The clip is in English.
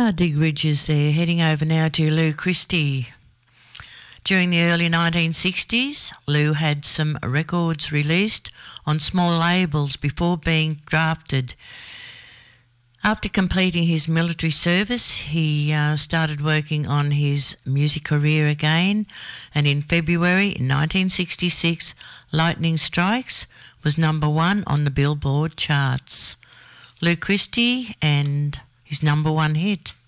Dig Ridges there. Heading over now to Lou Christie. During the early 1960s, Lou had some records released on small labels before being drafted. After completing his military service, he started working on his music career again, and in February 1966, Lightning Strikes was #1 on the Billboard charts. Lou Christie and his #1 hit.